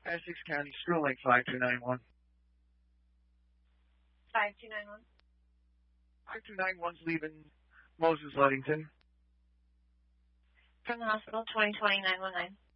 Essex County Schooling 5291. 5291. 5291's leaving Moses Ludington. From the hospital, 2020 919.